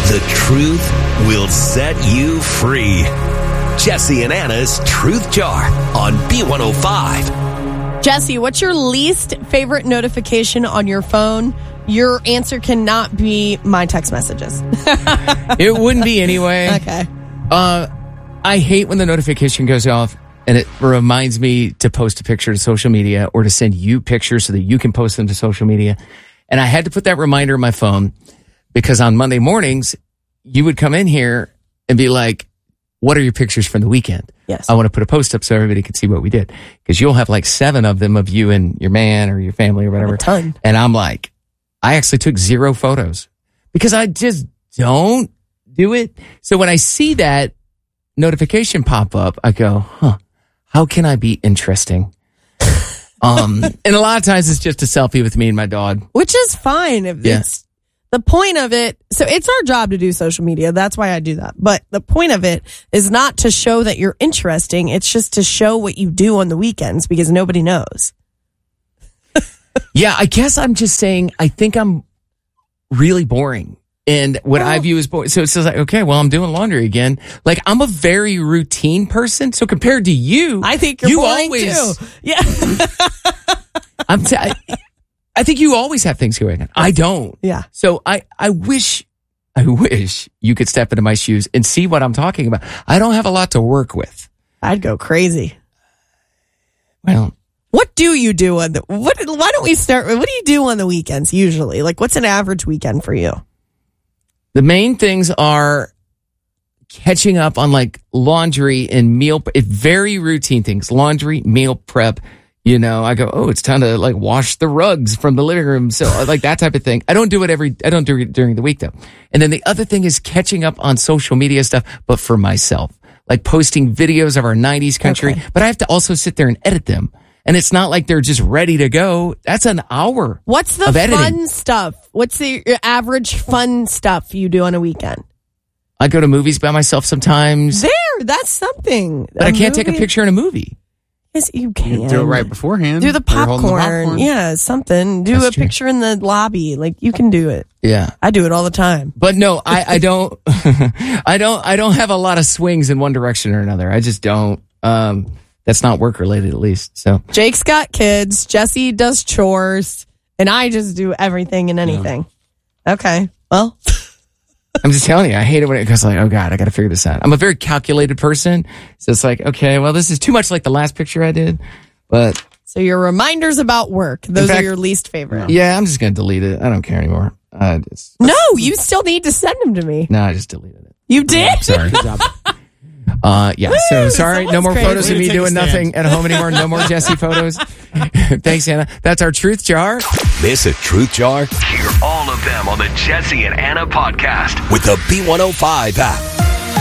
The truth will set you free. Jesse and Anna's Truth Jar on B105. Jesse, what's your least favorite notification on your phone? Your answer cannot be my text messages. It wouldn't be anyway. Okay. I hate when the notification goes off and it reminds me to post a picture to social media or to send you pictures so that you can post them to social media. And I had to put that reminder on my phone because on Monday mornings, you would come in here and be like, what are your pictures from the weekend? Yes. I want to put a post up so everybody can see what we did. Because you'll have like 7 of them of you and your man or your family or whatever. A ton. And I'm like, I actually took 0 photos because I just don't do it. So when I see that notification pop up, I go, how can I be interesting? And a lot of times it's just a selfie with me and my dog. Which is fine. It's the point of it. So it's our job to do social media. That's why I do that. But the point of it is not to show that you're interesting. It's just to show what you do on the weekends because nobody knows. Yeah, I guess I'm just saying, I think I'm really boring. And what I view as boring. So it's just like, okay, well, I'm doing laundry again. Like, I'm a very routine person. So compared to you, I think you're boring too. Yeah. I think you always have things going on. I don't. Yeah. So I wish you could step into my shoes and see what I'm talking about. I don't have a lot to work with. I'd go crazy. Well, what do you do on why don't we start? What do you do on the weekends usually? Like, what's an average weekend for you? The main things are catching up on like laundry and meal, very routine things, laundry, meal prep. You know, I go, it's time to like wash the rugs from the living room. So like that type of thing. I don't do it during the week though. And then the other thing is catching up on social media stuff, but for myself, like posting videos of our 90s country, but I have to also sit there and edit them. And it's not like they're just ready to go. That's an hour. What's the fun stuff? What's the average fun stuff you do on a weekend? I go to movies by myself sometimes. That's something. But I can't take a picture in a movie. Yes, you can. You do it right beforehand. Do the popcorn. Yeah, something. Do That's a picture in the lobby. Like, you can do it. Yeah. I do it all the time. But no, I don't, I don't have a lot of swings in one direction or another. I just don't. That's not work related, at least. So Jake's got kids. Jesse does chores, and I just do everything and anything. Yeah. Okay. Well, I'm just telling you, I hate it when it goes like, oh God, I got to figure this out. I'm a very calculated person. So it's like, okay, well, this is too much like the last picture I did. But so your reminders about work, those are your least favorite. Yeah, I'm just going to delete it. I don't care anymore. No, you still need to send them to me. No, I just deleted it. You did? Yeah, sorry. Good job. Yeah, so sorry, no more photos of me doing nothing at home anymore. No more Jesse photos. Thanks, Anna. That's our Truth Jar. Miss a Truth Jar? Hear all of them on the Jesse and Anna podcast with the B105 app.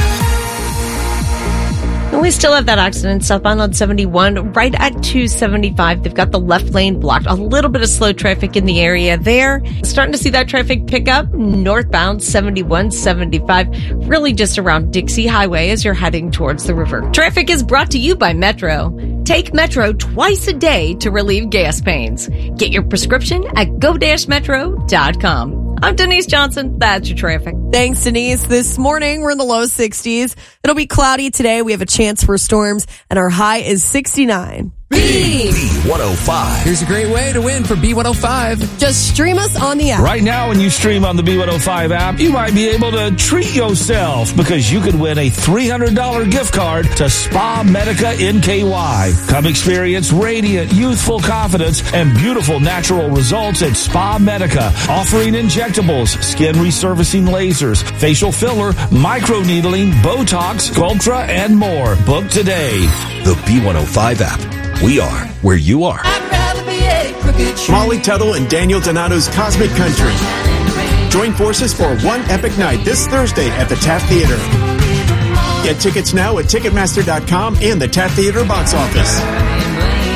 And we still have that accident southbound on 71 right at 275. They've got the left lane blocked. A little bit of slow traffic in the area there. Starting to see that traffic pick up northbound 71, 75, really just around Dixie Highway as you're heading towards the river. Traffic is brought to you by Metro. Take Metro twice a day to relieve gas pains. Get your prescription at go-metro.com. I'm Denise Johnson. That's your traffic. Thanks, Denise. This morning, we're in the low 60s. It'll be cloudy today. We have a chance for storms, and our high is 69. B105. Here's a great way to win for B105. Just stream us on the app. Right now, when you stream on the B105 app, you might be able to treat yourself because you could win a $300 gift card to Spa Medica NKY. Come experience radiant, youthful confidence and beautiful natural results at Spa Medica, offering injectables, skin resurfacing lasers, facial filler, microneedling, Botox, Sculptra, and more. Book today. The B105 app. We are where you are. Molly Tuttle and Daniel Donato's Cosmic Country. Join forces for one epic night this Thursday at the Taft Theater. Get tickets now at Ticketmaster.com and the Taft Theater box office.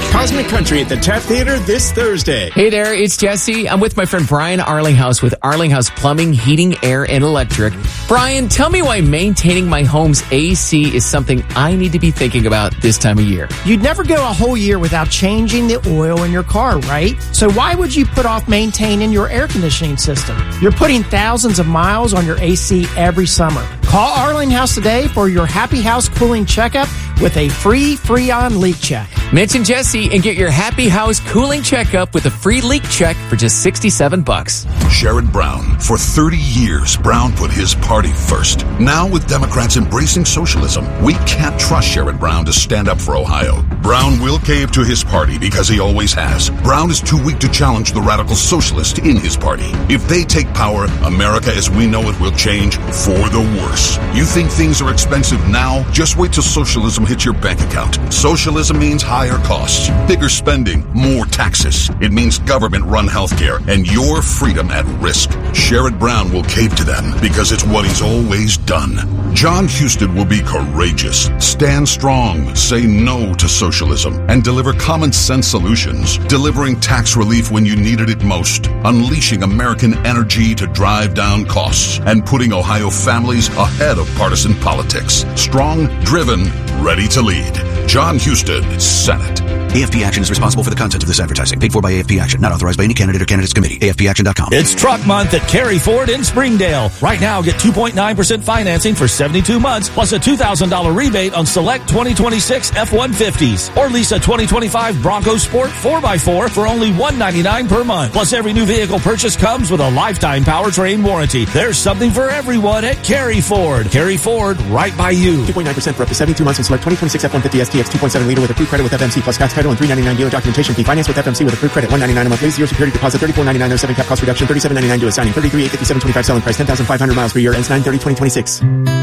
Cosmic Country at the Taft Theater this Thursday. Hey there, it's Jesse. I'm with my friend Brian Arlinghouse with Arlinghouse Plumbing, Heating, Air, and Electric. Brian, tell me why maintaining my home's AC is something I need to be thinking about this time of year. You'd never go a whole year without changing the oil in your car, right? So why would you put off maintaining your air conditioning system? You're putting thousands of miles on your AC every summer. Call Arlinghouse today for your Happy House cooling checkup with a free Freon leak check. Mention Jesse and get your Happy House cooling checkup with a free leak check for just $67. Sherrod Brown. For 30 years, Brown put his party first. Now, with Democrats embracing socialism, we can't trust Sherrod Brown to stand up for Ohio. Brown will cave to his party because he always has. Brown is too weak to challenge the radical socialist in his party. If they take power, America as we know it will change for the worse. You think things are expensive now? Just wait till socialism hits your bank account. Socialism means higher costs, bigger spending, more taxes. It means government-run healthcare and your freedom at risk. Sherrod Brown will cave to them because it's what he's always done. John Husted will be courageous, stand strong, say no to socialism, and deliver common-sense solutions, delivering tax relief when you needed it most, unleashing American energy to drive down costs, and putting Ohio families ahead of partisan politics. Strong, driven, ready to lead. John Husted, Senate. AFP Action is responsible for the content of this advertising. Paid for by AFP Action. Not authorized by any candidate or candidates committee. AFPAction.com. It's Truck Month at Kerry Ford in Springdale. Right now, get 2.9% financing for 72 months, plus a $2,000 rebate on select 2026 F-150s. Or lease a 2025 Bronco Sport 4x4 for only $199 per month. Plus, every new vehicle purchase comes with a lifetime powertrain warranty. There's something for everyone at Kerry Ford. Kerry Ford, right by you. 2.9% for up to 72 months on select 2026 F-150 STX 2.7 liter with approved credit with FMC plus tax title and $399 dealer documentation fee. Finance with FMC with approved credit. $199 a month. Zero security deposit. $34.9907 cap cost reduction. $37.99 due at signing. $33,857.25 selling price. 10,500 miles per year. Ends 9/30/2026.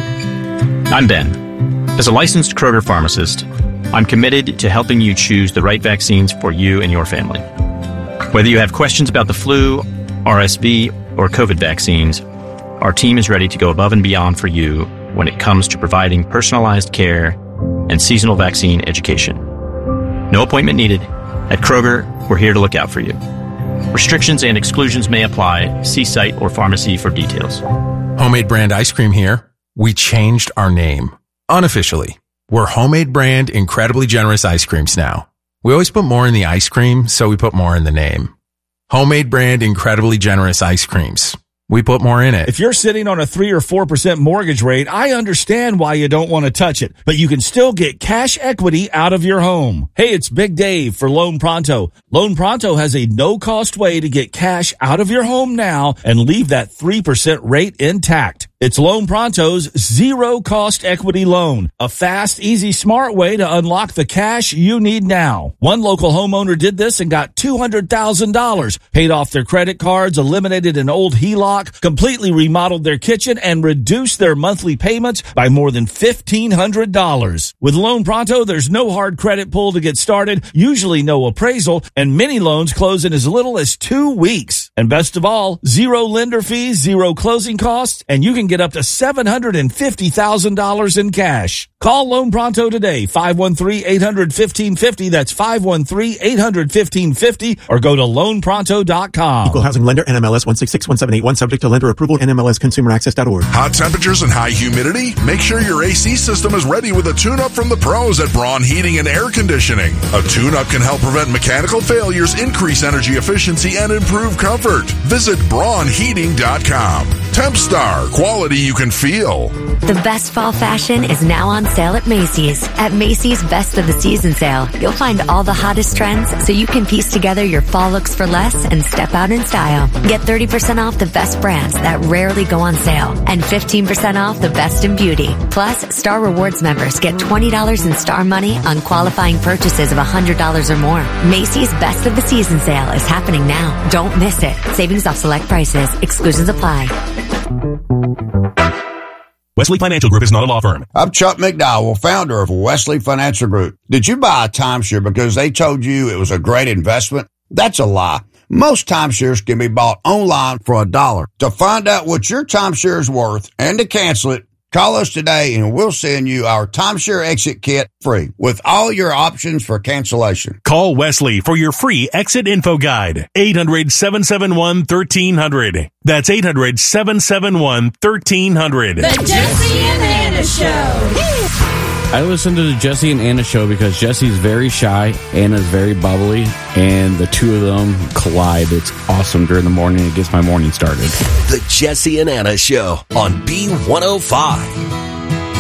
I'm Ben. As a licensed Kroger pharmacist, I'm committed to helping you choose the right vaccines for you and your family. Whether you have questions about the flu, RSV, or COVID vaccines, our team is ready to go above and beyond for you when it comes to providing personalized care and seasonal vaccine education. No appointment needed. At Kroger, we're here to look out for you. Restrictions and exclusions may apply. See site or pharmacy for details. Homemade Brand Ice Cream here. We changed our name. Unofficially. We're Homemade Brand Incredibly Generous Ice Creams now. We always put more in the ice cream, so we put more in the name. Homemade Brand Incredibly Generous Ice Creams. We put more in it. If you're sitting on a 3 or 4% mortgage rate, I understand why you don't want to touch it, but you can still get cash equity out of your home. Hey, it's Big Dave for Loan Pronto. Loan Pronto has a no-cost way to get cash out of your home now and leave that 3% rate intact. It's Loan Pronto's zero-cost equity loan, a fast, easy, smart way to unlock the cash you need now. One local homeowner did this and got $200,000, paid off their credit cards, eliminated an old HELOC, completely remodeled their kitchen, and reduced their monthly payments by more than $1,500. With Loan Pronto, there's no hard credit pull to get started, usually no appraisal, and many loans close in as little as 2 weeks. And best of all, zero lender fees, zero closing costs, and you can get up to $750,000 in cash. Call Loan Pronto today, 513-800-1550. That's 513-800-1550, or go to loanpronto.com. Equal Housing Lender, NMLS 1661781, subject to lender approval, NMLSconsumeraccess.org. Hot temperatures and high humidity? Make sure your AC system is ready with a tune-up from the pros at Braun Heating and Air Conditioning. A tune-up can help prevent mechanical failures, increase energy efficiency, and improve comfort. Visit BraunHeating.com. Tempstar, quality you can feel. The best fall fashion is now on sale at Macy's. At Macy's Best of the Season sale, you'll find all the hottest trends so you can piece together your fall looks for less and step out in style. Get 30% off the best brands that rarely go on sale and 15% off the best in beauty. Plus, Star Rewards members get $20 in Star money on qualifying purchases of $100 or more. Macy's Best of the Season sale is happening now. Don't miss it. Savings off select prices. Exclusions apply. Wesley Financial Group is not a law firm. I'm Chuck McDowell, founder of Wesley Financial Group. Did you buy a timeshare because they told you it was a great investment? That's a lie. Most timeshares can be bought online for $1. To find out what your timeshare is worth and to cancel it, Call us today and we'll send you our timeshare exit kit free with all your options for cancellation. Call Wesley for your free exit info guide. 800-771-1300. That's 800-771-1300. The Jesse and Anna Show. I listen to the Jesse and Anna Show because Jesse's very shy, Anna's very bubbly, and the two of them collide. It's awesome during the morning. It gets my morning started. The Jesse and Anna Show on B105.